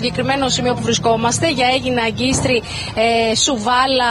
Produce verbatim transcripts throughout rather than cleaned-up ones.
συγκεκριμένο σημείο που βρισκόμαστε για Αίγινα, Αγκίστρι, ε, Σουβάλα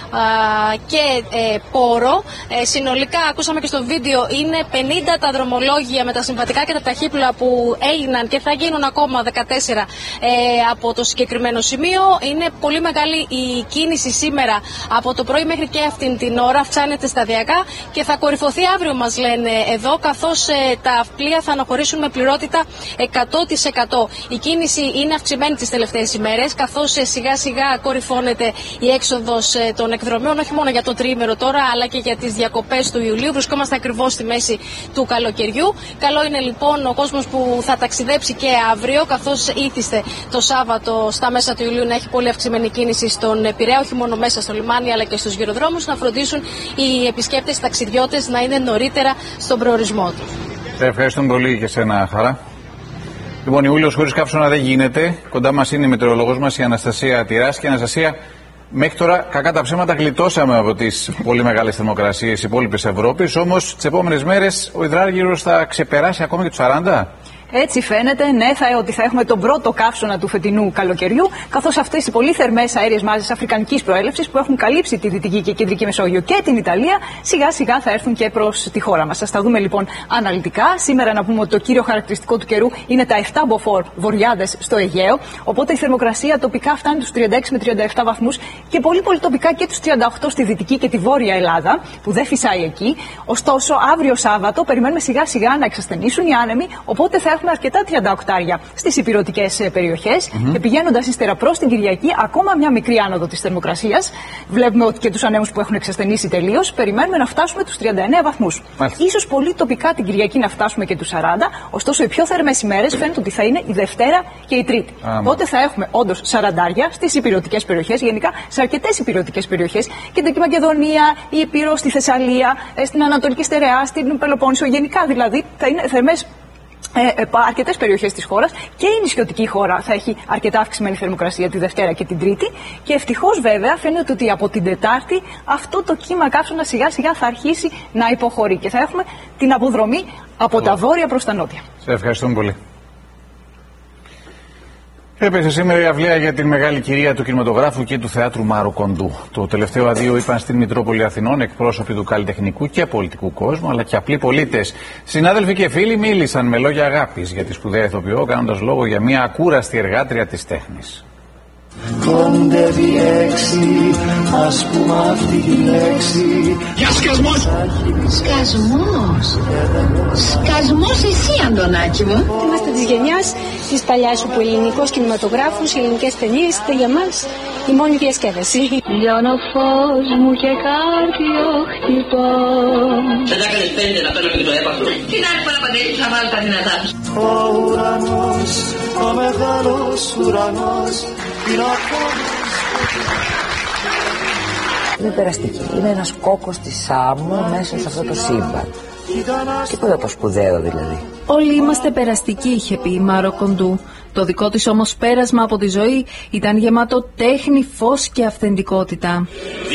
ε, και ε, Πόρο. Ε, συνολικά, ακούσαμε και στο βίντεο, είναι πενήντα τα δρομολόγια με τα συμβατικά και τα ταχύπλοα που έγιναν και θα γίνουν ακόμα δεκατέσσερα ε, από το συγκεκριμένο σημείο. Είναι πολύ μεγάλη η κίνηση σήμερα από το πρωί μέχρι και αυτήν την ώρα. Αυξάνεται σταδιακά και θα κορυφωθεί αύριο, μας λένε εδώ, καθώς ε, τα πλοία θα αναχωρήσουν με πληρότητα εκατό τοις εκατό. Η κίνηση είναι αυξημένη τις τελευταίες ημέρες, καθώς ε, σιγά σιγά κορυφώνεται η έξοδος ε, των εκδρομέων, όχι μόνο για το τριήμερο τώρα, αλλά και για τις διακοπές του Ιουλίου. Βρισκόμαστε ακριβώς στη μέση του καλοκαιριού. Καλό είναι λοιπόν ο κόσμος που θα ταξιδέψει και αύριο, καθώς ήθιστε το Σάββατο στα μέσα του Ιουλίου να έχει πολύ αυξημένη κίνηση στον Πειραιά, όχι μόνο μέσα στο λιμάνι αλλά και στους γυροδρόμους, να φροντίσουν οι επισκέπτες, οι ταξιδιώτες να είναι νωρίτερα στον προορισμό τους. Ευχαριστούμε πολύ και σένα, Χαρά. Λοιπόν, Ιούλιος χωρίς καύσωνα δεν γίνεται. Κοντά μας είναι η μετεωρολόγος μας, η Αναστασία Τυράς. Και Αναστασία, μέχρι τώρα, κακά τα ψέματα, γλιτώσαμε από τις πολύ μεγάλες θερμοκρασίες της υπόλοιπης Ευρώπης. Όμως, τις επόμενες μέρες ο υδράργυρος θα ξεπεράσει ακόμα και τους σαράντα. Έτσι φαίνεται, ναι, θα, ότι θα έχουμε τον πρώτο καύσωνα του φετινού καλοκαιριού, καθώς αυτές οι πολύ θερμές αέριες μάζες αφρικανικής προέλευσης που έχουν καλύψει τη Δυτική και Κεντρική Μεσόγειο και την Ιταλία, σιγά σιγά θα έρθουν και προς τη χώρα μας. Ας τα δούμε λοιπόν αναλυτικά. Σήμερα να πούμε ότι το κύριο χαρακτηριστικό του καιρού είναι τα επτά μποφόρ βορειάδες στο Αιγαίο. Οπότε η θερμοκρασία τοπικά φτάνει τους τριάντα έξι με τριάντα επτά βαθμούς και πολύ πολύ τοπικά και τους τριάντα οκτώ στη Δυτική και τη Βόρεια Ελλάδα, που δεν φυσάει εκεί. Ωστόσο, αύριο Σάββατο περιμένουμε σιγά σιγά να εξασθενήσουν οι άνεμοι, οπότε θα έχουμε αρκετά τριάντα οκτώ στις ηπειρωτικές περιοχές mm-hmm. και πηγαίνοντας ύστερα προς την Κυριακή, ακόμα μια μικρή άνοδο της θερμοκρασίας. Βλέπουμε ότι και τους ανέμους που έχουν εξασθενήσει τελείως, περιμένουμε να φτάσουμε τους τριάντα εννέα βαθμούς. Μάλιστα. Ίσως πολύ τοπικά την Κυριακή να φτάσουμε και τους σαράντα, ωστόσο οι πιο θερμές ημέρες φαίνεται ότι θα είναι η Δευτέρα και η Τρίτη. Ah, Οπότε θα έχουμε όντως σαραντάρια στις ηπειρωτικές περιοχές, γενικά σε αρκετές ηπειρωτικές περιοχές, Κεντρική Μακεδονία, η Ήπειρο, στη Θεσσαλία, στην Ανατολική Στερεά, στην Πελοπόννησο. Γενικά δηλαδή θα είναι θερμές. Ε, ε, αρκετές περιοχές της χώρας και η νησιωτική χώρα θα έχει αρκετά αυξημένη θερμοκρασία τη Δευτέρα και την Τρίτη. Και ευτυχώς βέβαια φαίνεται ότι από την Τετάρτη αυτό το κύμα καύσωνα σιγά σιγά θα αρχίσει να υποχωρεί και θα έχουμε την αποδρομή από τα βόρεια προς τα νότια. Σε ευχαριστούμε πολύ. Έπεσε σήμερα η αυλαία για την μεγάλη κυρία του κινηματογράφου και του θεάτρου Μάρο Κοντού. Το τελευταίο αντίο είπαν στην Μητρόπολη Αθηνών εκπρόσωποι του καλλιτεχνικού και πολιτικού κόσμου, αλλά και απλοί πολίτες. Συνάδελφοι και φίλοι μίλησαν με λόγια αγάπης για τη σπουδαία ηθοποιό, κάνοντας λόγο για μια ακούραστη εργάτρια της τέχνης. Κοντεύει έξι, ας πούμε αυτή τη λέξη. Για σκασμός! Σκασμός! Σκασμός εσύ, Αντωνάκη μου! Είμαστε της γενιάς της παλιάς, όπου ελληνικός κινηματογράφος, οι ελληνικές ταινίες ήταν για μας η μόνη διασκέδαση. Λιώνω φως μου και κάρδιο χτυπώ. Δεν τα έκανες πέντε να παίρνω και το έπαθο. Την άλλη φορά Παντελή θα βάλω τα δυνατά σου. Ο ουρανός, ο μεγάλος ουρανός, είναι περαστική. Είναι ένας κόκκος της Σάμου μέσα σε αυτό το σύμπαν. Τίποτα το σπουδαίο δηλαδή. Όλοι είμαστε περαστικοί, είχε πει η Μάρο Κοντού. Το δικό της όμως πέρασμα από τη ζωή ήταν γεμάτο τέχνη, φως και αυθεντικότητα.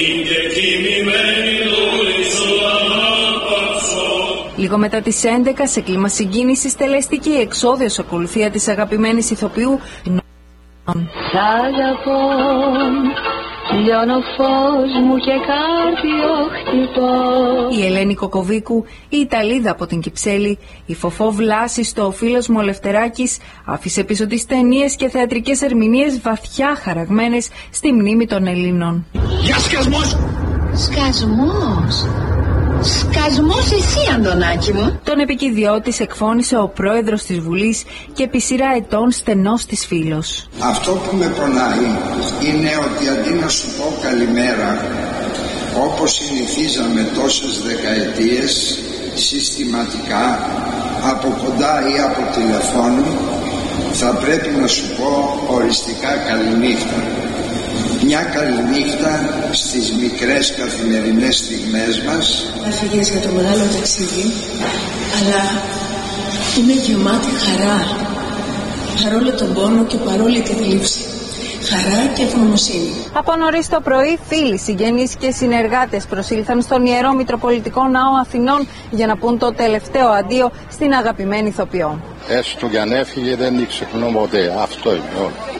Λίγο μετά τις έντεκα, σε κλίμα συγκίνησης, τελεστική εξόδιος ακολουθία της αγαπημένης ηθοποιού. Σ' αγαπώ, λιώνω φως μου και κάρδιο χτυπώ. Η Ελένη Κοκοβίκου, η Ιταλίδα από την Κυψέλη, η Φοφό Βλάση στο Ο Φίλος μου ο Λευτεράκης, άφησε πίσω τις ταινίες και θεατρικές ερμηνείες βαθιά χαραγμένες στη μνήμη των Ελλήνων. Για σκασμός! Σκασμός! Σκασμός εσύ, Αντωνάκη μου! Τον επικηδιό της εκφώνησε ο πρόεδρος της Βουλής και επί σειρά ετών στενός της φίλος. Αυτό που με πονάει είναι ότι αντί να σου πω καλημέρα, όπως συνηθίζαμε τόσες δεκαετίες, συστηματικά, από κοντά ή από τηλεφώνου, θα πρέπει να σου πω οριστικά καληνύχτα. Μια καληνύχτα στις μικρές καθημερινές στιγμές μας. Έφυγες για το μεγάλο ταξίδι, αλλά είμαι γεμάτη χαρά. Παρόλο τον πόνο και παρόλη τη θλίψη. Χαρά και ευγνωμοσύνη. Από νωρίς το πρωί, φίλοι, συγγενείς και συνεργάτες προσήλθαν στον Ιερό Μητροπολιτικό Ναό Αθηνών για να πούν το τελευταίο αντίο στην αγαπημένη ηθοποιό. Έστω κι αν έφυγε, δεν την ξεχνώ ποτέ. Αυτό είναι όλο.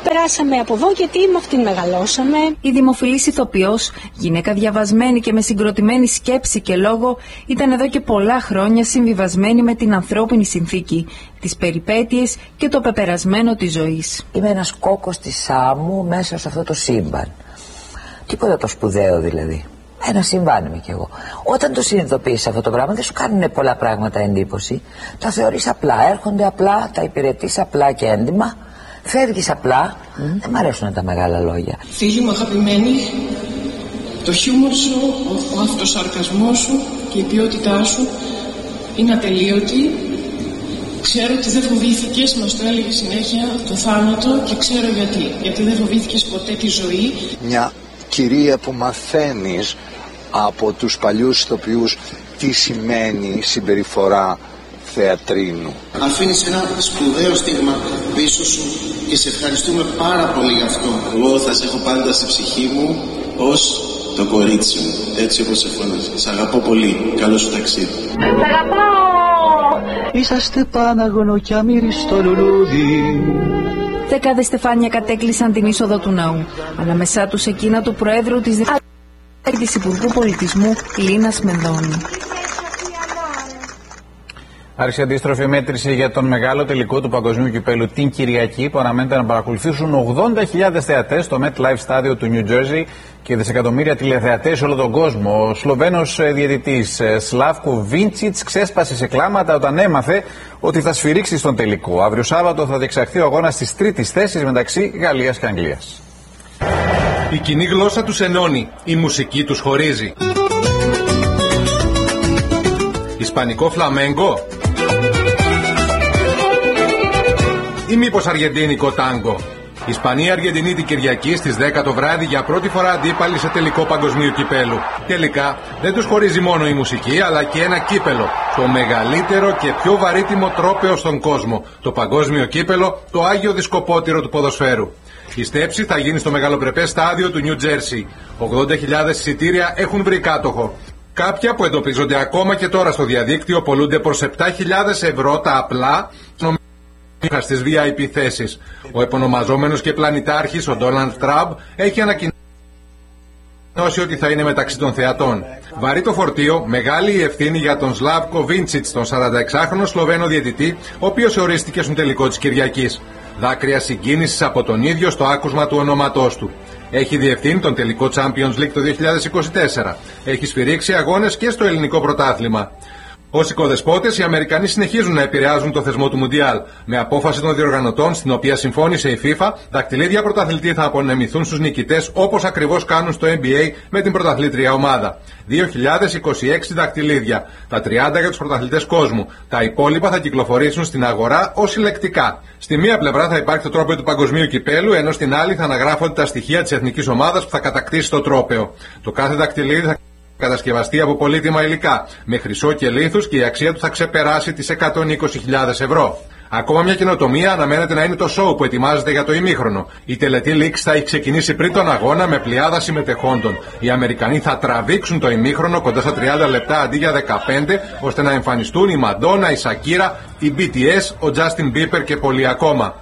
περάσαμε από εδώ γιατί με αυτήν μεγαλώσαμε. Η δημοφιλής ηθοποιός, γυναίκα διαβασμένη και με συγκροτημένη σκέψη και λόγο, ήταν εδώ και πολλά χρόνια συμβιβασμένη με την ανθρώπινη συνθήκη, τις περιπέτειες και το πεπερασμένο της ζωής. Είμαι ένας κόκκος της άμμου μέσα σε αυτό το σύμπαν. Τίποτα το σπουδαίο δηλαδή. Ένα συμβάν είμαι κι εγώ. Όταν το συνειδητοποιείς αυτό το πράγμα, δεν σου κάνουν πολλά πράγματα εντύπωση. Τα θεωρείς απλά, έρχονται απλά, τα υπηρετείς απλά και έντιμα. Φεύγεις απλά. Mm. Δεν μ' αρέσουν τα μεγάλα λόγια. Φίλοι μου αγαπημένοι, το χιούμορ σου, ο, ο αυτοσαρκασμός σου και η ποιότητά σου είναι ατελείωτη. Ξέρω ότι δεν φοβήθηκες, μας το έλεγε συνέχεια, το θάνατο, και ξέρω γιατί. Γιατί δεν φοβήθηκες ποτέ τη ζωή. Μια κυρία που μαθαίνεις από τους παλιούς ηθοποιούς τι σημαίνει συμπεριφορά θεατρίνου. Αφήνεις ένα σπουδαίο στίγμα πίσω σου και σε ευχαριστούμε πάρα πολύ γι' αυτό. Εγώ θα σε έχω πάντα στη ψυχή μου ως το κορίτσι μου, έτσι όπως σε φώναζε. Σ' αγαπώ πολύ. Καλό σου ταξίδι. Σ' αγαπώ! Είσαστε Παναγωνο κι αμύριστο λουλούδι. Δεκάδες στεφάνια κατέκλυσαν την είσοδο του ναού, ανάμεσά τους εκείνα του Προέδρου της Δημοκρατίας και της Υπουργού Πολιτισμού Λίνας Μενδώνη. Άρχισε αντίστροφη μέτρηση για τον μεγάλο τελικό του Παγκοσμίου Κυπέλου την Κυριακή, που αναμένεται να παρακολουθήσουν ογδόντα χιλιάδες θεατές στο MetLife Stadium του New Jersey και δισεκατομμύρια τηλεθεατές σε όλο τον κόσμο. Ο Σλοβαίνος διαιτητής Σλάβκο Βίντσιτς ξέσπασε σε κλάματα όταν έμαθε ότι θα σφυρίξει στον τελικό. Αύριο Σάββατο θα διεξαχθεί ο αγώνας στις τρίτης θέσης μεταξύ Γαλλίας και Αγγλίας. Η κοινή γλώσσα τους ενώνει, η μουσική τους χωρίζει. Ισπανικό φλαμέγκο ή μήπως αργεντίνικο τάγκο? Ισπανία-Αργεντινή την Κυριακή στις δέκα το βράδυ, για πρώτη φορά αντίπαλοι σε τελικό παγκοσμίου κυπέλου. Τελικά δεν τους χωρίζει μόνο η μουσική, αλλά και ένα κύπελο, το μεγαλύτερο και πιο βαρύτιμο τρόπαιο στον κόσμο, το παγκόσμιο κύπελο, το Άγιο Δισκοπότηρο του ποδοσφαίρου. Η στέψη θα γίνει στο μεγαλοπρεπές στάδιο του Νιου Τζέρσι. ογδόντα χιλιάδες εισιτήρια έχουν βρει κάτοχο. Κάποια που εντοπίζονται ακόμα και τώρα στο διαδίκτυο πωλούνται προς επτά χιλιάδες ευρώ τα απλά στις βι άι πι θέσεις. Ο επωνομαζόμενος και πλανητάρχης, ο Ντόναλντ Τραμπ, έχει ανακοινώσει ότι θα είναι μεταξύ των θεατών. Βαρύ το φορτίο, μεγάλη η ευθύνη για τον Σλάβκο Βίντσιτς, τον σαρανταεξάχρονο Σλοβαίνο διαιτητή, ο οποίος ορίστηκε στον τελικό της Κυριακής. Δάκρυα συγκίνησης από τον ίδιο στο άκουσμα του ονόματός του. Έχει διευθύνει τον τελικό Champions League το δύο χιλιάδες είκοσι τέσσερα. Έχει σφυρίξει αγώνες και στο ελληνικό πρωτάθλημα. Ως οικοδεσπότες, οι Αμερικανοί συνεχίζουν να επηρεάζουν το θεσμό του Μουντιάλ. Με απόφαση των διοργανωτών, στην οποία συμφώνησε η FIFA, δακτυλίδια πρωταθλητή θα απονεμηθούν στους νικητές, όπως ακριβώς κάνουν στο N B A με την πρωταθλήτρια ομάδα. δύο χιλιάδες είκοσι έξι δακτυλίδια, τα τριάντα για τους πρωταθλητές κόσμου. Τα υπόλοιπα θα κυκλοφορήσουν στην αγορά ως συλλεκτικά. Στη μία πλευρά θα υπάρχει το τρόπαιο του παγκοσμίου κυπέλου, ενώ στην άλλη θα αναγράφονται τα στοιχεία της εθνικής ομάδας που θα κατακτήσει το τρόπαιο. Το κάθε δακτυλίδι θα κατασκευαστεί από πολύτιμα υλικά, με χρυσό και λίθους, και η αξία του θα ξεπεράσει τις εκατόν είκοσι χιλιάδες ευρώ. Ακόμα μια καινοτομία αναμένεται να είναι το show που ετοιμάζεται για το ημίχρονο. Η τελετή Λίξ θα έχει ξεκινήσει πριν τον αγώνα με πλειάδα συμμετεχόντων. Οι Αμερικανοί θα τραβήξουν το ημίχρονο κοντά στα τριάντα λεπτά αντί για δεκαπέντε, ώστε να εμφανιστούν η Μαντόνα, η Σακύρα, η μπι τι ες, ο Τζάστιν Μπίπερ και πολλοί ακόμα.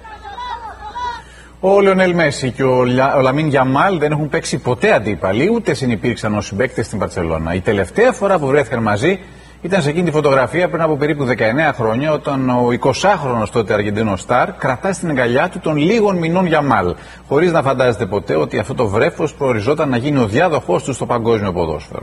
Ο Λεωνέλ Μέση και ο, Λα... ο Λαμίν Γιαμάλ δεν έχουν παίξει ποτέ αντίπαλοι, ούτε συνυπήρξαν ως συμπαίκτες στην Μπαρσελόνα. Η τελευταία φορά που βρέθηκαν μαζί ήταν σε εκείνη τη φωτογραφία πριν από περίπου δεκαεννέα χρόνια, όταν ο εικοσάχρονος τότε Αργεντινός στάρ κρατά στην αγκαλιά του των λίγων μηνών Γιαμάλ, χωρίς να φαντάζεται ποτέ ότι αυτό το βρέφος προοριζόταν να γίνει ο διάδοχός του στο παγκόσμιο ποδόσφαιρο.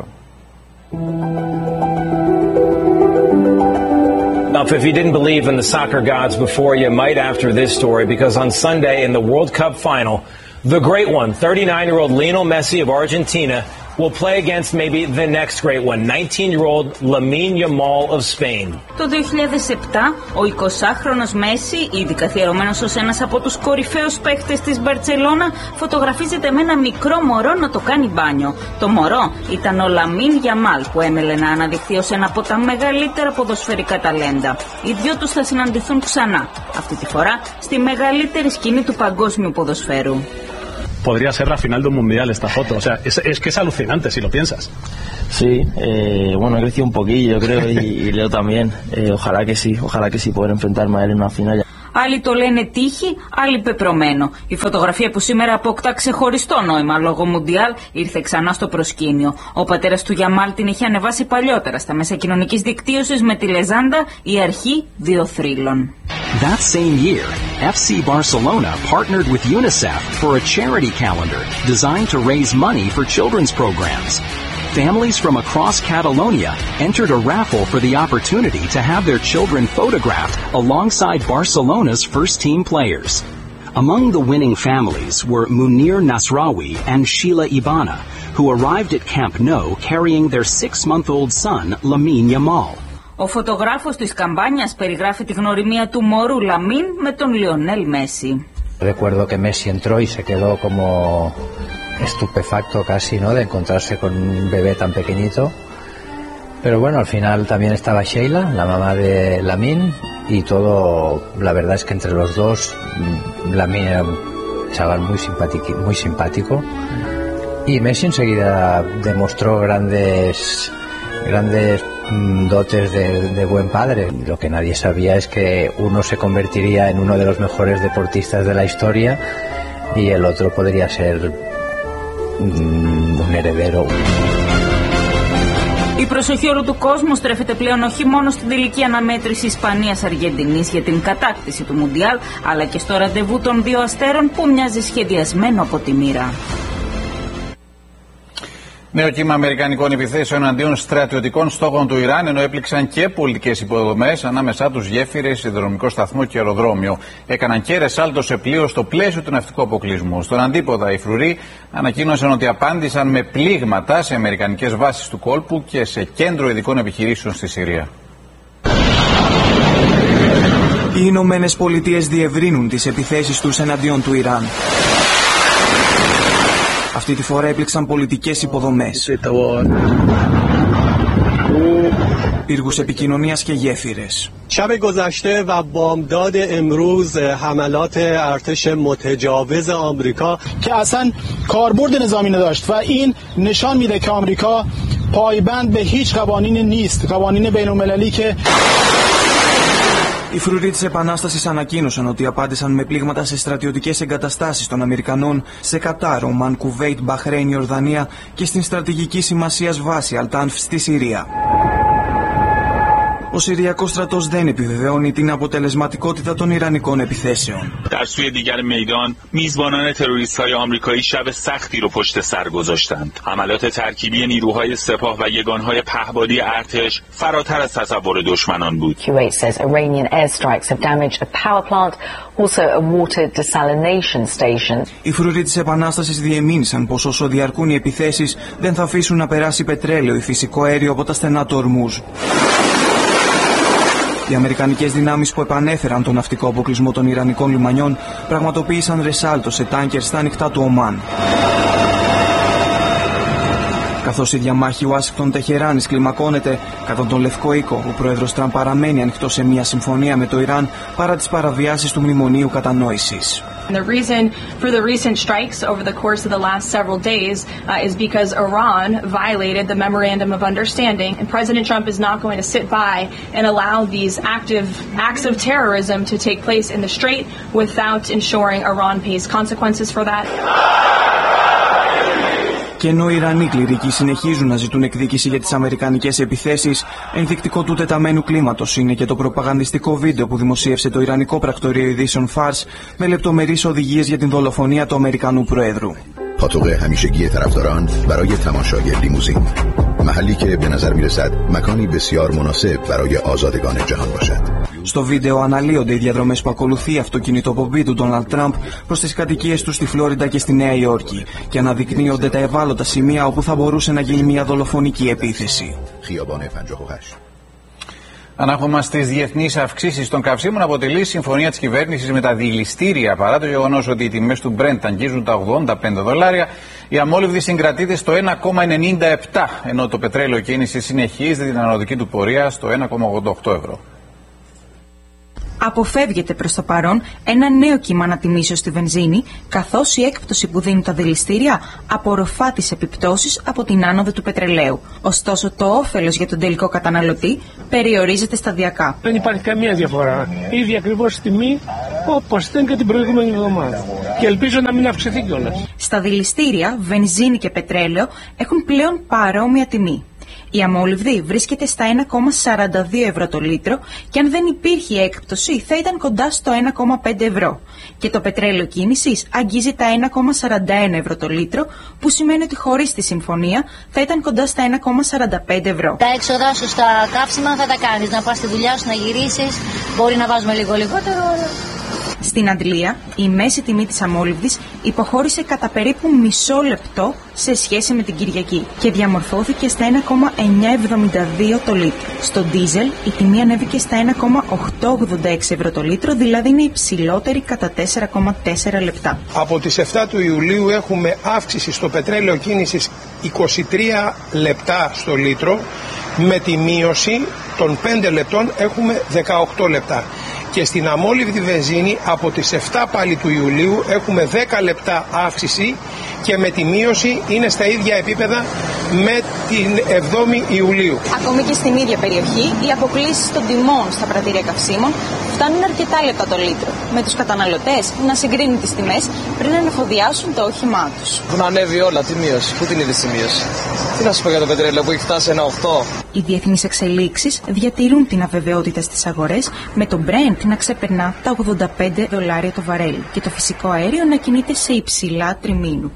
Now, if you didn't believe in the soccer gods before, you might after this story, because on Sunday in the World Cup final, the great one, thirty-nine-year-old Lionel Messi of Argentina, will play against maybe the next great one, nineteen-year-old Lamine Yamal of Spain. Το δύο χιλιάδες επτά, ο εικοσάχρονος Μέση, ήδη καθιερωμένος ως ένας από τους κορυφαίους παίχτες της Μπαρτσελώνα, φωτογραφίζεται με ένα μικρό μωρό να το κάνει μπάνιο. Το μωρό ήταν ο Λαμίν Γιαμάλ, που έμελε να αναδειχθεί ως ένα από τα μεγαλύτερα ποδοσφαιρικά ταλέντα. Οι δυο τους θα συναντηθούν ξανά, αυτή τη φορά στη μεγαλύτερη σκηνή του παγκόσμιου ποδοσφαίρου. Podría ser la final de un mundial esta foto, o sea, es, es que es alucinante si lo piensas. Sí, eh, bueno, he crecido un poquillo, yo creo, y, y Leo también. Eh, ojalá que sí, ojalá que sí poder enfrentarme a él en una final. Άλλοι το λένε τύχη, άλλοι πεπρωμένο. Η φωτογραφία που σήμερα αποκτά ξεχωριστό νόημα λόγω Μουντιάλ ήρθε ξανά στο προσκήνιο. Ο πατέρας του Γιαμάλ την είχε ανεβάσει παλιότερα στα μέσα κοινωνικής δικτύωσης με τη λεζάντα «Η αρχή δύο θρύλων». That same year, F C Barcelona partnered with UNICEF for a charity calendar designed to raise money for children's programs. Families from across Catalonia entered a raffle for the opportunity to have their children photographed alongside Barcelona's first-team players. Among the winning families were Munir Nasrawi and Sheila Ibana, who arrived at Camp Nou carrying their six-month-old son, Lamine Yamal. Ο φωτογράφος της καμπάνιας περιγράφει τη γνωριμία του μωρού Λαμίν με τον Λιονέλ Μέση. Recuerdo que Messi entró y se quedó como estupefacto casi, ¿no? De encontrarse con un bebé tan pequeñito. Pero bueno, al final también estaba Sheila, la mamá de Lamine, y todo, la verdad es que entre los dos, Lamine era un chaval muy simpático, muy simpático, y Messi enseguida demostró grandes, grandes dotes de, de buen padre. Lo que nadie sabía es que uno se convertiría en uno de los mejores deportistas de la historia y el otro podría ser un heredero. Η προσοχή όλου του κόσμου στρέφεται πλέον όχι μόνο στην τελική αναμέτρηση Ισπανίας-Αργεντινής για την κατάκτηση του Μουντιάλ, αλλά και στο ραντεβού των δύο αστέρων που μοιάζει σχεδιασμένο από τη μοίρα. Νέο κύμα αμερικανικών επιθέσεων αντίον στρατιωτικών στόχων του Ιράν, ενώ έπληξαν και πολιτικές υποδομές, ανάμεσά τους γέφυρες, σιδηροδρομικό σταθμό και αεροδρόμιο. Έκαναν και ρεσάλτο σε πλοίο στο πλαίσιο του ναυτικού αποκλεισμού. Στον αντίποδα, οι φρουροί ανακοίνωσαν ότι απάντησαν με πλήγματα σε αμερικανικές βάσεις του κόλπου και σε κέντρο ειδικών επιχειρήσεων στη Συρία. Οι Ηνωμένες Πολιτείες διευρύνουν τις επιθέσεις τους εναντίον του Ιράν. Αυτή τη φορά έπληξαν πολιτικές υποδομές, πύργους επικοινωνίας και γέφυρες. شب گذشته و بامداد امروز حملات ارتش متجاوز آمریکا که اصلا کاربرد نظامی نداشت و این نشان میده که آمریکا پایبند به هیچ قوانینی نیست، قوانین بین‌المللی که Οι φρουροί της Επανάστασης ανακοίνωσαν ότι απάντησαν με πλήγματα σε στρατιωτικές εγκαταστάσεις των Αμερικανών σε Κατάρ, Ομάν, Κουβέιτ, Μπαχρέιν, Ιορδανία και στην στρατηγική σημασίας βάση Αλτάνφ στη Συρία. Ο Συριακός στρατός δεν επιβεβαιώνει την αποτελεσματικότητα των Ιρανικών επιθέσεων. در سوی دیگر میدان میزبانان تروریست‌های آمریکایی شب سختی رو پشت سر گذاشتند. حملات ترکیبی نیروهای سپاه و یگانهای پهپادی ارتش فراتر از تصور دشمنان بود. Kuwait says Iranian airstrikes have damaged a power plant, also a water desalination station. Οι φρουροί της Επανάστασης διεμήνυσαν πως όσο διαρκούν οι επιθέσεις δεν θα αφήσουν να περάσει πετρέλαιο ή φυσικό αέριο από τα στενά του Ορμούζ. Οι αμερικανικές δυνάμεις που επανέφεραν τον ναυτικό αποκλεισμό των Ιρανικών λιμανιών πραγματοποίησαν ρεσάλτο σε τάνκερ στα ανοιχτά του Ομάν. Καθώς η διαμάχη Ουάσιγκτον-Τεχεράνης κλιμακώνεται, κατά τον Λευκό Οίκο, ο πρόεδρος Τραμπ παραμένει ανοιχτός σε μια συμφωνία με το Ιράν παρά τις παραβιάσεις του Μνημονίου Κατανόησης. The reason for the recent strikes over the course of the last several days uh, is because Iran violated the Memorandum of Understanding, and President Trump is not going to sit by and allow these active acts of terrorism to take place in the Strait without ensuring Iran pays consequences for that. Και ενώ οι Ιρανοί κληρικοί συνεχίζουν να ζητούν εκδίκηση για τις αμερικανικές επιθέσεις, ενδεικτικό του τεταμένου κλίματος είναι και το προπαγανδιστικό βίντεο που δημοσίευσε το Ιρανικό πρακτορείο ειδήσεων Fars με λεπτομερείς οδηγίες για την δολοφονία του Αμερικανού Προέδρου. پاتوق همیشگی طرفداران برای تماشای لیموزین، محلی که به نظر میرسد مکانی بسیار مناسب برای آزادگان جهان باشد. Στο βίντεο αναλύονται οι διαδρομές που ακολουθεί η αυτοκινητοπομπή του Ντόναλντ Τραμπ προς τις κατοικίες του στη Φλόριντα και στη Νέα Υόρκη και αναδεικνύονται τα ευάλωτα σημεία όπου θα μπορούσε να γίνει μια δολοφονική επίθεση. Ανάγχωμα στις διεθνείς αυξήσεις των καυσίμων αποτελεί συμφωνία της κυβέρνησης με τα δηληστήρια. Παρά το γεγονός ότι οι τιμές του Brent αγγίζουν τα ογδόντα πέντε δολάρια, η αμόλυβδη συγκρατείται στο ένα κόμμα ενενήντα επτά, ενώ το πετρέλαιο κίνηση συνεχίζει την ανωδική του πορεία στο ένα κόμμα ογδόντα οκτώ ευρώ. Αποφεύγεται προς το παρόν ένα νέο κύμα ανατιμήσεως στη βενζίνη, καθώς η έκπτωση που δίνουν τα δηληστήρια απορροφά τις επιπτώσεις από την άνοδο του πετρελαίου. Ωστόσο, το όφελος για τον τελικό καταναλωτή περιορίζεται σταδιακά. Δεν υπάρχει καμία διαφορά. Η ίδια ακριβώς τιμή όπως ήταν και την προηγούμενη εβδομάδα. Και ελπίζω να μην αυξηθεί κιόλας. Στα δηληστήρια, βενζίνη και πετρέλαιο έχουν πλέον παρόμοια τιμή. Η αμόλυβδη βρίσκεται στα ένα κόμμα σαράντα δύο ευρώ το λίτρο και αν δεν υπήρχε έκπτωση θα ήταν κοντά στο ένα κόμμα πέντε ευρώ. Και το πετρέλαιο κίνησης αγγίζει τα ένα κόμμα σαράντα ένα ευρώ το λίτρο, που σημαίνει ότι χωρίς τη συμφωνία θα ήταν κοντά στα ένα κόμμα σαράντα πέντε ευρώ. Τα έξοδα σου στα καύσιμα θα τα κάνεις, να πας στη δουλειά σου, να γυρίσεις, μπορεί να βάζουμε λίγο λιγότερο. Στην Αντλία, η μέση τιμή της αμόλυβδης υποχώρησε κατά περίπου μισό λεπτό σε σχέση με την Κυριακή και διαμορφώθηκε στα ένα κόμμα εννιακόσια εβδομήντα δύο το λίτρο. Στο ντίζελ, η τιμή ανέβηκε στα ένα κόμμα οκτακόσια ογδόντα έξι ευρώ το λίτρο, δηλαδή είναι υψηλότερη κατά τέσσερα κόμμα τέσσερα λεπτά. Από τις επτά του Ιουλίου έχουμε αύξηση στο πετρέλαιο κίνησης είκοσι τρία λεπτά στο λίτρο, με τη μείωση των πέντε λεπτών έχουμε δεκαοκτώ λεπτά. Και στην αμόλυβδη βενζίνη από τις επτά πάλι του Ιουλίου έχουμε δέκα λεπτά αύξηση και με τη μείωση είναι στα ίδια επίπεδα με την εβδόμη Ιουλίου. Ακόμη και στην ίδια περιοχή, οι αποκλίσεις των τιμών στα πρατήρια καυσίμων φτάνουν αρκετά λεπτά το λίτρο, με τους καταναλωτές να συγκρίνουν τις τιμές πριν να εφοδιάσουν το όχημά τους. Έχουν ανέβει όλα, τη μείωση. Πού την είδες τη μείωση? Τι να σου πω για το πετρέλαιο που έχει φτάσει ένα οκτώ. Οι διεθνείς εξελίξεις διατηρούν την αβεβαιότητα στις αγορές, με το Brent να ξεπερνά τα ογδόντα πέντε δολάρια το βαρέλι και το φυσικό αέριο να κινείται σε υψηλά τριμήνου.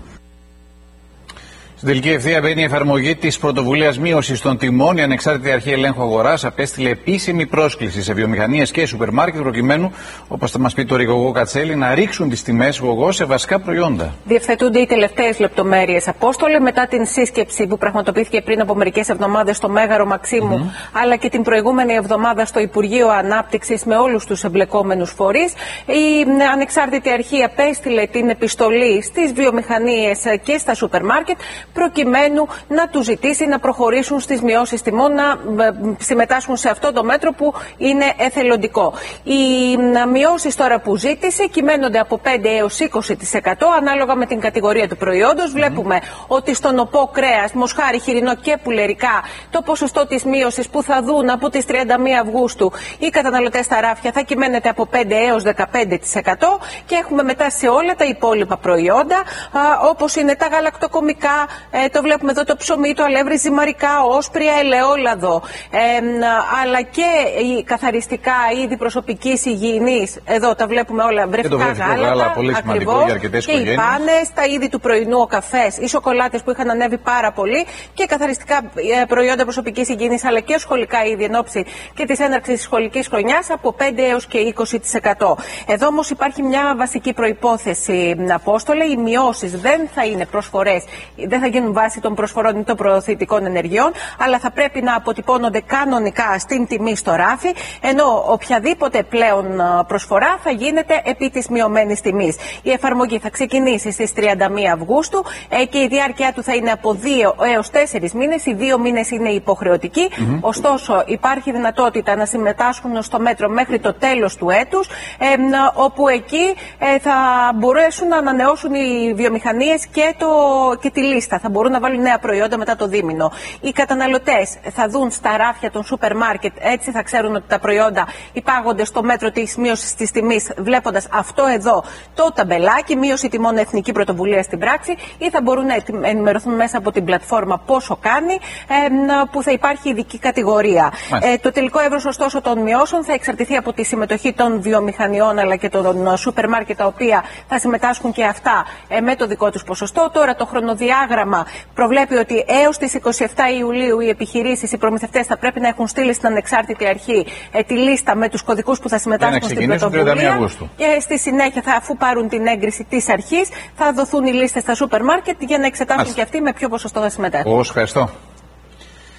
Στην τελική ευθεία μπαίνει η εφαρμογή της πρωτοβουλίας μείωσης των τιμών. Η Ανεξάρτητη Αρχή Ελέγχου Αγοράς απέστειλε επίσημη πρόσκληση σε βιομηχανίες και σούπερ μάρκετ, προκειμένου, όπως θα μας πει το Γογό Κατσέλη, να ρίξουν τις τιμές Γογό σε βασικά προϊόντα. Διευθετούνται οι τελευταίες λεπτομέρειες, Απόστολε, μετά την σύσκεψη που πραγματοποιήθηκε πριν από μερικές εβδομάδες στο Μέγαρο Μαξίμου, mm-hmm. αλλά και την προηγούμενη εβδομάδα στο Υπουργείο Ανάπτυξης με όλους τους εμπλεκόμενους φορείς. Η Ανεξάρτητη Αρχή απέστειλε την επιστολή στις βιομηχανίες και στα σούπερ μάρκετ, προκειμένου να του ζητήσει να προχωρήσουν στις μειώσεις τιμών, να συμμετάσχουν σε αυτό το μέτρο που είναι εθελοντικό. Οι μειώσεις τώρα που ζήτησε κυμαίνονται από πέντε έως είκοσι τοις εκατό ανάλογα με την κατηγορία του προϊόντος. Mm-hmm. Βλέπουμε ότι στον οπό κρέας, μοσχάρι, χοιρινό και πουλερικά, το ποσοστό της μείωσης που θα δουν από τις τριάντα μία Αυγούστου οι καταναλωτές στα ράφια θα κυμαίνεται από πέντε έως δεκαπέντε τοις εκατό και έχουμε μετά σε όλα τα υπόλοιπα προϊόντα, α, όπως είναι τα γαλακτοκομικά, Ε, το βλέπουμε εδώ το ψωμί, το αλεύρι, ζυμαρικά, όσπρια, ελαιόλαδο, ε, αλλά και οι καθαριστικά είδη προσωπικής υγιεινής. Εδώ τα βλέπουμε όλα, βρεφικά γάλατα, ακριβώς, και οι πάνες, τα είδη του πρωινού, ο καφές, οι σοκολάτες που είχαν ανέβει πάρα πολύ και καθαριστικά ε, προϊόντα προσωπικής υγιεινής, αλλά και σχολικά είδη εν ώψη και της έναρξης της σχολικής χρονιάς από πέντε έως και είκοσι τοις εκατό. Εδώ όμως υπάρχει μια βασική προϋπόθεση, Απόστολε, οι μειώσεις δεν θα είναι προσφορές, δεν θα γίνουν βάσει των προσφορών ή των προωθητικών ενεργειών, αλλά θα πρέπει να αποτυπώνονται κανονικά στην τιμή στο ράφι, ενώ οποιαδήποτε πλέον προσφορά θα γίνεται επί της μειωμένης τιμής. Η εφαρμογή θα ξεκινήσει στις τριάντα μία Αυγούστου ε, και η διάρκεια του θα είναι από δύο έως τέσσερις μήνες. Οι δύο μήνες είναι υποχρεωτικοί, mm-hmm. ωστόσο υπάρχει δυνατότητα να συμμετάσχουν στο μέτρο μέχρι το τέλος του έτους, ε, όπου εκεί ε, θα μπορέσουν να ανανεώσουν οι βιομηχανίες και, το, και τη λίστα. Θα μπορούν να βάλουν νέα προϊόντα μετά το δίμηνο. Οι καταναλωτές θα δουν στα ράφια των σούπερ μάρκετ, έτσι θα ξέρουν ότι τα προϊόντα υπάγονται στο μέτρο της μείωσης της τιμής, βλέποντας αυτό εδώ το ταμπελάκι, μείωση τιμών εθνική πρωτοβουλία στην πράξη, ή θα μπορούν να ενημερωθούν μέσα από την πλατφόρμα πόσο κάνει, ε, που θα υπάρχει ειδική κατηγορία. Ε, το τελικό εύρος ωστόσο των μειώσεων θα εξαρτηθεί από τη συμμετοχή των βιομηχανιών αλλά και των σούπερ μάρκετ, τα οποία θα συμμετάσχουν και αυτά ε, με το δικό τους ποσοστό. Τώρα το χρονοδιάγραμμα προβλέπει ότι έως τις είκοσι επτά Ιουλίου οι επιχειρήσεις, οι προμηθευτές θα πρέπει να έχουν στείλει στην Ανεξάρτητη Αρχή ε, τη λίστα με τους κωδικούς που θα συμμετάσχουν στην πρωτοβουλία. Και στη συνέχεια, θα, αφού πάρουν την έγκριση της αρχής, θα δοθούν οι λίστες στα σούπερ μάρκετ για να εξετάσουν και αυτοί με ποιο ποσοστό θα συμμετέχουν. Ευχαριστώ.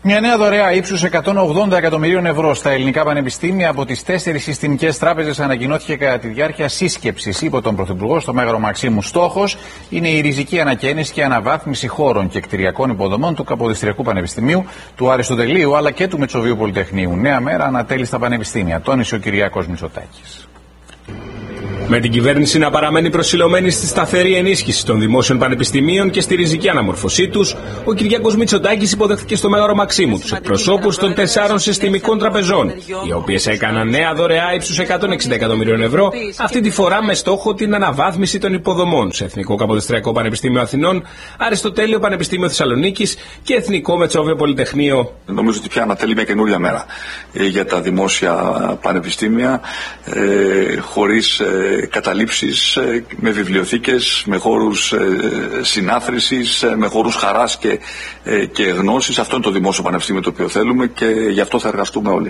Μια νέα δωρεά ύψους εκατόν ογδόντα εκατομμυρίων ευρώ στα ελληνικά πανεπιστήμια από τις τέσσερις συστημικές τράπεζες ανακοινώθηκε κατά τη διάρκεια σύσκεψης υπό τον Πρωθυπουργό στο Μέγαρο Μαξίμου. Στόχος είναι η ριζική ανακαίνιση και αναβάθμιση χώρων και κτηριακών υποδομών του Καποδιστριακού Πανεπιστημίου, του Αριστοτελείου αλλά και του Μητσοβίου Πολυτεχνείου. Νέα μέρα ανατέλει στα πανεπιστήμια, τόνισε ο Κυριάκος Μητσοτάκης. Με την κυβέρνηση να παραμένει προσιλωμένη στη σταθερή ενίσχυση των δημόσιων πανεπιστημίων και στη ριζική αναμορφωσή τους, ο Κυριάκος Μητσοτάκης υποδέχθηκε στο Μέγαρο Μαξίμου τους εκπροσώπους των τεσσάρων συστημικών τραπεζών, οι οποίες έκαναν νέα δωρεά ύψους εκατόν εξήντα εκατομμυρίων ευρώ, αυτή τη φορά με στόχο την αναβάθμιση των υποδομών σε Εθνικό Καποδιστριακό Πανεπιστήμιο Αθηνών, Αριστοτέλειο Πανεπιστήμιο Θεσσαλονίκης και Εθνικό Μετσόβιο Πολυτεχνείο. Νομίζω ότι πια ανατελεί μια καινούρια μέρα για τα δημόσια πανεπιστήμια, ε, χωρίς ε, καταλήψεις, με βιβλιοθήκες, με χώρους συνάθρησης, με χώρους χαράς και, και γνώσης. Αυτό είναι το δημόσιο πανεπιστήμιο το οποίο θέλουμε και γι' αυτό θα εργαστούμε όλοι.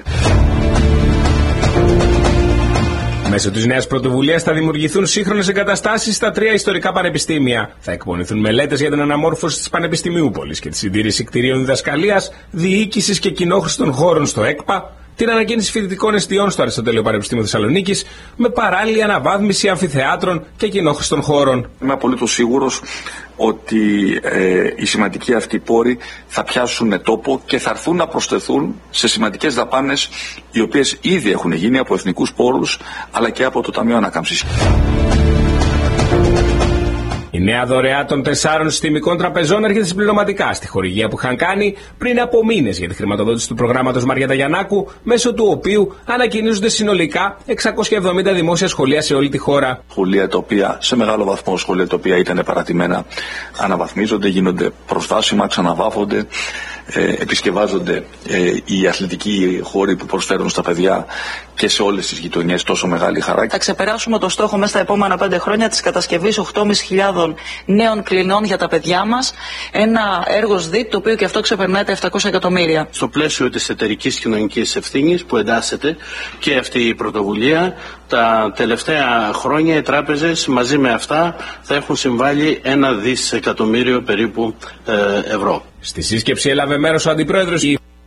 Μέσω της νέας πρωτοβουλίας θα δημιουργηθούν σύγχρονες εγκαταστάσεις στα τρία ιστορικά πανεπιστήμια. Θα εκπονηθούν μελέτες για την αναμόρφωση της Πανεπιστημιούπολης και τη συντήρηση κτηρίων διδασκαλίας, διοίκησης και κοινόχρηστων χώρων στο ΕΚΠΑ, την ανακαίνιση φοιτητικών εστιών στο Αριστοτέλειο Πανεπιστήμιο Θεσσαλονίκης, με παράλληλη αναβάθμιση αμφιθεάτρων και κοινόχρηστων χώρων. Είμαι απολύτως σίγουρος ότι ε, οι σημαντικοί αυτοί πόροι θα πιάσουν τόπο και θα έρθουν να προσθεθούν σε σημαντικές δαπάνες, οι οποίες ήδη έχουν γίνει από εθνικούς πόρους αλλά και από το Ταμείο Ανάκαμψης. Η νέα δωρεά των τεσσάρων συστημικών τραπεζών έρχεται συμπληρωματικά στη χορηγία που είχαν κάνει πριν από μήνες για τη χρηματοδότηση του προγράμματος Μαριέτα Γιαννάκου, μέσω του οποίου ανακοινίζονται συνολικά εξακόσια εβδομήντα δημόσια σχολεία σε όλη τη χώρα. Σχολεία τα οποία, σε μεγάλο βαθμό σχολεία τα οποία ήταν παρατημένα, αναβαθμίζονται, γίνονται προσβάσιμα, ξαναβάφονται, ε, επισκευάζονται ε, οι αθλητικοί χώροι που προσφέρουν στα παιδιά και σε όλες τις γειτονιές τόσο μεγάλη χαρά. Θα ξεπεράσουμε το στόχο μέσα στα επόμενα πέντε χρόνια της κατασκευής οκτώ χιλιάδες πεντακόσιων νέων κλινών για τα παιδιά μας. Ένα έργο ΣΔΙΤ το οποίο και αυτό ξεπερνάει τα επτακόσια εκατομμύρια. Στο πλαίσιο της εταιρικής κοινωνικής ευθύνης που εντάσσεται και αυτή η πρωτοβουλία, τα τελευταία χρόνια οι τράπεζες μαζί με αυτά θα έχουν συμβάλει ένα δισεκατομμύριο περίπου ε, ευρώ. Στη σύσκεψη έλαβε μέρος ο Αντιπρόεδρος.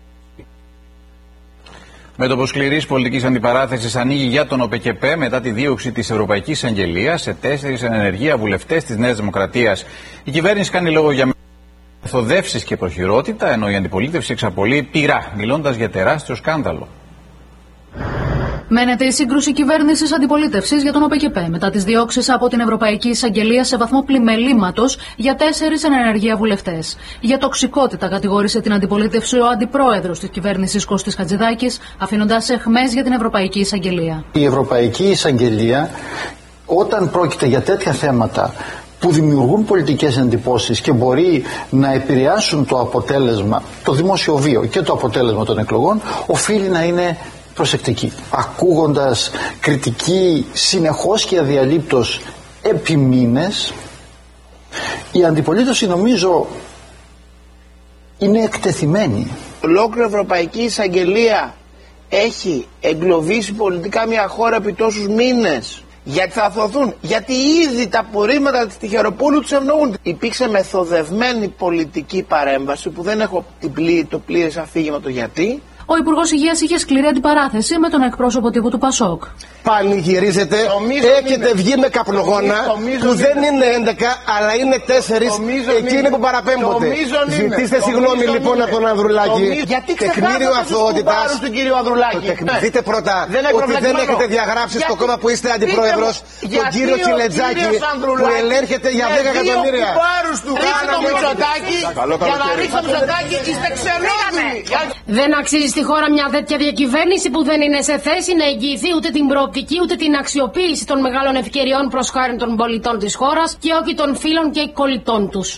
Μέτωπο σκληρής πολιτικής αντιπαράθεσης ανοίγει για τον ΟΠΕΚΕΠΕ μετά τη δίωξη της Ευρωπαϊκής Αγγελίας σε τέσσερις εν ενεργεία βουλευτές της Νέας Δημοκρατίας. Η κυβέρνηση κάνει λόγο για μεθοδεύσεις και προχειρότητα, ενώ η αντιπολίτευση εξαπολύει πειρά, μιλώντας για τεράστιο σκάνδαλο. Μένεται η σύγκρουση κυβέρνησης αντιπολίτευσης για τον ΟΠΕΚΕΠΕ μετά τις διώξεις από την Ευρωπαϊκή Εισαγγελία σε βαθμό πλημελήματος για τέσσερις εν ενεργεία βουλευτές. Για τοξικότητα κατηγόρησε την αντιπολίτευση ο αντιπρόεδρος της κυβέρνησης Κώστης Χατζηδάκης, αφήνοντας εχμές για την Ευρωπαϊκή Εισαγγελία. Η Ευρωπαϊκή Εισαγγελία, όταν πρόκειται για τέτοια θέματα που δημιουργούν πολιτικές εντυπώσεις και μπορεί να επηρεάσουν το αποτέλεσμα, το δημόσιο βίο και το αποτέλεσμα των εκλογών, οφείλει να είναι προσεκτική. Ακούγοντας κριτική συνεχώς και αδιαλείπτως επί μήνες, η αντιπολίτευση νομίζω είναι εκτεθειμένη. Ολόκληρη Ευρωπαϊκή Εισαγγελία έχει εγκλωβίσει πολιτικά μια χώρα επί τόσους μήνες. Γιατί θα αθωθούν, γιατί ήδη τα απορρίμματα της Τυχεροπούλου τους ευνοούν. Υπήρξε μεθοδευμένη πολιτική παρέμβαση που δεν έχω την πλή, το πλήρες αφήγημα το γιατί. Ο Υπουργός Υγείας είχε σκληρή αντιπαράθεση με τον εκπρόσωπο τύπου του Πασόκ. Πανηγυρίζετε, έχετε βγει με καπνογόνα που δεν είναι έντεκα αλλά είναι τέσσερις, εκείνοι που παραπέμπονται. Ζητήστε συγγνώμη λοιπόν από τον Ανδρουλάκη. Τεκμήριο αθωότητας. Δείτε πρώτα ότι δεν έχετε διαγράψει στο κόμμα που είστε αντιπρόεδρος τον κύριο Τσιλετζάκη που ελέγχεται για δέκα εκατομμύρια. Ρίξτε το Μητσοτάκη, για να ρίξετε το Μητσοτάκη είστε ξενόδουλοι. Δεν αξίζει στη χώρα μια τέτοια διακυβέρνηση που δεν είναι σε θέση να εγγυηθεί ούτε την προοπτική ούτε την αξιοποίηση των μεγάλων ευκαιριών προς χάρη των πολιτών της χώρας και όχι των φίλων και κολλητών τους.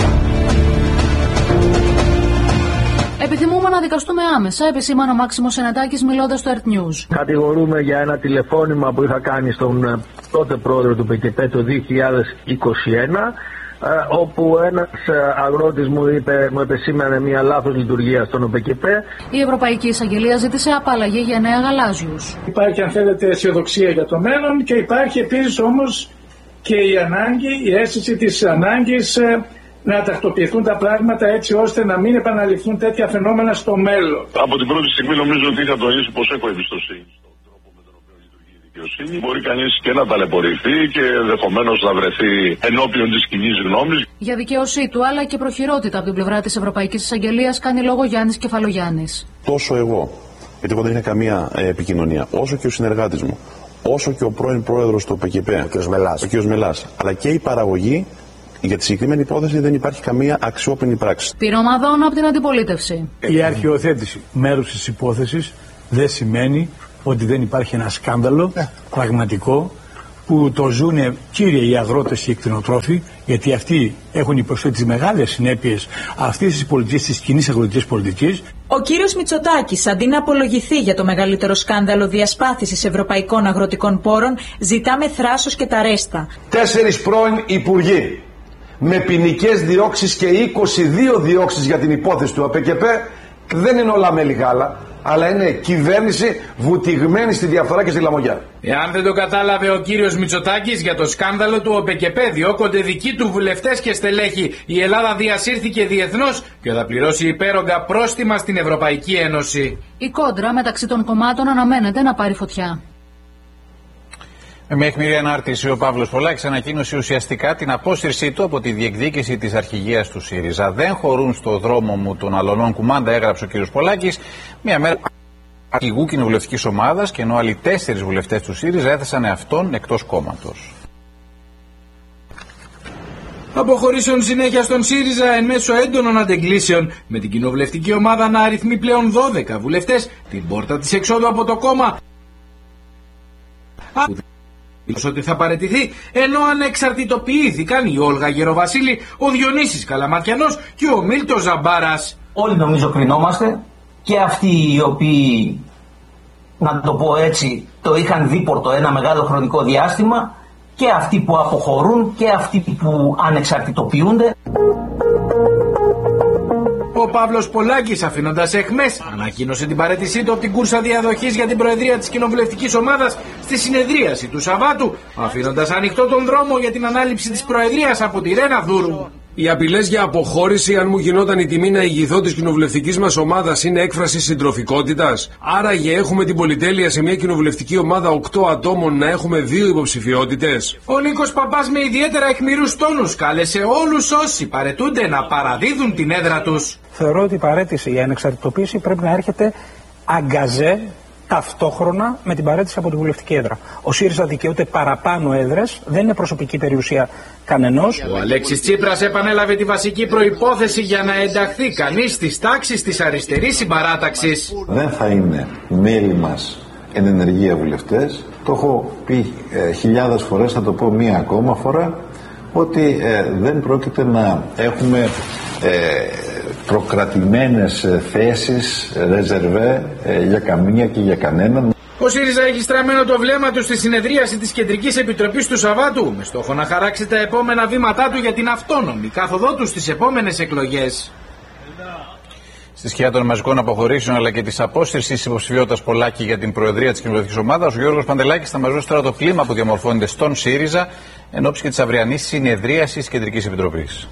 Επιθυμούμε να δικαστούμε άμεσα, επισήμανε ο Μάξιμος Σενετάκης μιλώντας στο Earth News. Κατηγορούμε για ένα τηλεφώνημα που είχα κάνει στον τότε πρόεδρο του ΠΚΠ το δύο χιλιάδες είκοσι ένα, όπου ένας αγρότης μου είπε, μου επεσήμανε μια λάθος λειτουργία στον ΟΠΕΚΕΠ. Η Ευρωπαϊκή Εισαγγελία ζήτησε απαλλαγή για νέα γαλάζιους. Υπάρχει, αν θέλετε, αισιοδοξία για το μέλλον και υπάρχει επίσης όμως και η ανάγκη, η αίσθηση της ανάγκης να τακτοποιηθούν τα πράγματα έτσι ώστε να μην επαναληφθούν τέτοια φαινόμενα στο μέλλον. Από την πρώτη στιγμή νομίζω ότι είχα τονίσει πως έχω εμπιστοσύνη στον τρόπο με τον οποίο λειτουργεί η δικαιοσύνη. Μπορεί κανείς και να ταλαιπωρηθεί και ενδεχομένως να βρεθεί ενώπιον της κοινής γνώμης. Για δικαίωσή του αλλά και προχειρότητα από την πλευρά της Ευρωπαϊκής Εισαγγελίας κάνει λόγο Γιάννης Κεφαλογιάννης. Τόσο εγώ, γιατί εγώ δεν είχα καμία ε, επικοινωνία, όσο και ο συνεργάτης μου, όσο και ο πρώην πρόεδρος του ΠΚΠ, ο κ. Μελάς, ο κ. Μελάς, αλλά και η παραγωγή. Για τη συγκεκριμένη υπόθεση δεν υπάρχει καμία αξιόπινη πράξη. Πυρομαδών από την αντιπολίτευση. Η αρχαιοθέτηση μέρους της υπόθεσης δεν σημαίνει ότι δεν υπάρχει ένα σκάνδαλο yeah. πραγματικό που το ζουν κύριοι οι αγρότες και οι κτηνοτρόφοι, γιατί αυτοί έχουν υποστεί τις μεγάλες συνέπειες αυτής της πολιτικής, της κοινής αγροτικής πολιτικής. Ο κύριος Μητσοτάκης, αντί να απολογηθεί για το μεγαλύτερο σκάνδαλο διασπάθησης ευρωπαϊκών αγροτικών πόρων, ζητά με θράσος και τα ρέστα. Τέσσερις πρώην υπουργοί με ποινικές διώξεις και είκοσι δύο διώξεις για την υπόθεση του ΑΠΚΠ δεν είναι όλα μέλι γάλα, αλλά είναι κυβέρνηση βουτυγμένη στη διαφθορά και στη λαμογιά. Εάν δεν το κατάλαβε ο κύριος Μητσοτάκης, για το σκάνδαλο του ΟΠΚΠ διώκονται δικοί του βουλευτές και στελέχη. Η Ελλάδα διασύρθηκε διεθνώς και θα πληρώσει υπέρογκα πρόστιμα στην Ευρωπαϊκή Ένωση. Η κόντρα μεταξύ των κομμάτων αναμένεται να πάρει φωτιά. Με μια αιχμηρή ανάρτηση, ο Παύλος Πολάκης ανακοίνωσε ουσιαστικά την απόσυρσή του από τη διεκδίκηση της αρχηγίας του ΣΥΡΙΖΑ. Δεν χωρούν στο δρόμο μου των αλωνών κουμάντα, έγραψε ο κ. Πολάκης, μια μέρα αρχηγού κοινοβουλευτικής ομάδας, και ενώ άλλοι τέσσερις βουλευτές του ΣΥΡΙΖΑ έθεσαν αυτόν εκτός κόμματος. Αποχωρήσεων συνέχεια στον ΣΥΡΙΖΑ εν μέσω έντονων αντεγκλήσεων, με την κοινοβουλευτική ομάδα να αριθμεί πλέον δώδεκα βουλευτές, την πόρτα της εξόδου από το κόμμα ότι θα παραιτηθεί, ενώ ανεξαρτητοποιήθηκαν η Όλγα Γεροβασίλη, ο Διονύσης Καλαματιανός και ο Μίλτος Ζαμπάρας. Όλοι νομίζω κρινόμαστε, και αυτοί οι οποίοι, να το πω έτσι, το είχαν δίπορτο ένα μεγάλο χρονικό διάστημα, και αυτοί που αποχωρούν και αυτοί που ανεξαρτητοποιούνται. Ο Παύλος Πολάκης, αφήνοντας εχμές, ανακοίνωσε την παραίτησή του από την κούρσα διαδοχής για την προεδρία της κοινοβουλευτικής ομάδας στη συνεδρίαση του Σαββάτου, αφήνοντας ανοιχτό τον δρόμο για την ανάληψη της προεδρίας από τη Ρένα Δούρου. Οι απειλές για αποχώρηση, αν μου γινόταν η τιμή να ηγηθώ της κοινοβουλευτικής μας ομάδας, είναι έκφραση συντροφικότητας. Άραγε έχουμε την πολυτέλεια σε μια κοινοβουλευτική ομάδα οκτώ ατόμων να έχουμε δύο υποψηφιότητες. Ο Νίκος Παπάς με ιδιαίτερα αιχμηρούς τόνους κάλεσε όλους όσοι παραιτούνται να παραδίδουν την έδρα τους. Θεωρώ ότι η παραίτηση, η ανεξαρτητοποίηση πρέπει να έρχεται αγκαζέ, ταυτόχρονα με την παραίτηση από τη βουλευτική έδρα. Ο ΣΥΡΙΖΑ δικαιούται παραπάνω έδρες, δεν είναι προσωπική περιουσία κανενός. Ο Αλέξης Τσίπρας επανέλαβε τη βασική προϋπόθεση για να ενταχθεί κανείς στις τάξεις της αριστερής συμπαράταξης. Δεν θα είναι μέλη μας εν ενεργεία βουλευτές. Το έχω πει ε, χιλιάδες φορές, θα το πω μία ακόμα φορά, ότι ε, δεν πρόκειται να έχουμε ε, προκρατημένες θέσεις, ρεζερβέ για καμία και για κανέναν. Ο ΣΥΡΙΖΑ έχει στραμμένο το βλέμμα του στη συνεδρίαση της Κεντρικής Επιτροπής του Σαββάτου, με στόχο να χαράξει τα επόμενα βήματά του για την αυτόνομη κάθοδό του στις επόμενες εκλογές. Στη σκιά των μαζικών αποχωρήσεων αλλά και της απόσυρσης υποψηφιότητας Πολάκη για την προεδρία της κοινοβουλευτικής ομάδας, ο Γιώργος Παντελάκης θα μας δώσει τώρα το κλίμα που διαμορφώνεται στον ΣΥΡΙΖΑ εν ώψη και της αυριανής συνεδρίασης Κεντρικής Επιτροπής.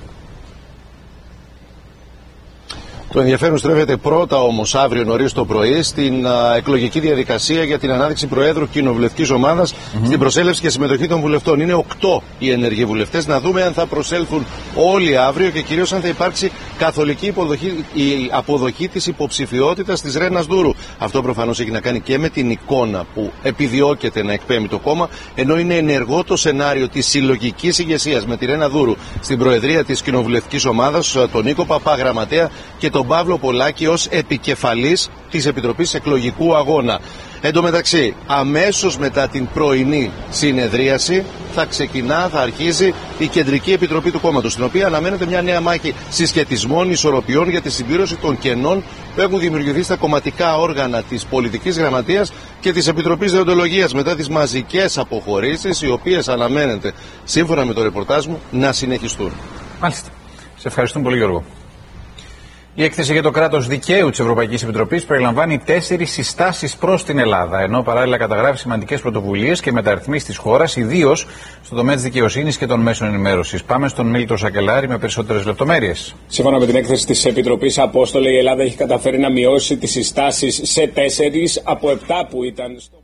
Το ενδιαφέρον στρέφεται πρώτα όμως αύριο νωρίς το πρωί στην α, εκλογική διαδικασία για την ανάδειξη Προέδρου κοινοβουλευτικής ομάδας, mm-hmm. στην προσέλευση και συμμετοχή των βουλευτών. Είναι οκτώ οι ενεργοί βουλευτές. Να δούμε αν θα προσέλθουν όλοι αύριο και κυρίως αν θα υπάρξει καθολική υποδοχή, η αποδοχή της υποψηφιότητας της Ρένας Δούρου. Αυτό προφανώς έχει να κάνει και με την εικόνα που επιδιώκεται να εκπέμπει το κόμμα, ενώ είναι ενεργό το σενάριο της συλλογικής ηγεσίας με τη Ρένα Δούρου στην Προεδρία της κοινοβουλευτικής ομάδας, τον Νίκο Παπά γραμματέα και τον Παύλο Πολάκη ως επικεφαλής της Επιτροπής Εκλογικού Αγώνα. Εν τω μεταξύ, αμέσως μετά την πρωινή συνεδρίαση θα ξεκινά, θα αρχίζει η Κεντρική Επιτροπή του κόμματος, στην οποία αναμένεται μια νέα μάχη συσχετισμών, ισορροπιών για τη συμπλήρωση των κενών που έχουν δημιουργηθεί στα κομματικά όργανα της Πολιτικής Γραμματείας και της Επιτροπής Δεοντολογίας μετά τις μαζικές αποχωρήσεις, οι οποίες αναμένεται, σύμφωνα με το ρεπορτάζ μου, να συνεχιστούν. Μάλιστα. Σε ευχαριστούμε πολύ, Γιώργο. Η έκθεση για το κράτος δικαίου της Ευρωπαϊκής Επιτροπής περιλαμβάνει τέσσερις συστάσεις προς την Ελλάδα, ενώ παράλληλα καταγράφει σημαντικές πρωτοβουλίες και μεταρρυθμίσεις της χώρας, ιδίως στον τομέα της δικαιοσύνης και των μέσων ενημέρωσης. Πάμε στον Μίλτο Σακελάρη με περισσότερες λεπτομέρειες. Σύμφωνα με την έκθεση της Επιτροπής, Απόστολε, η Ελλάδα έχει καταφέρει να μειώσει τις συστάσεις σε τέσσερις από επτά που ήταν στο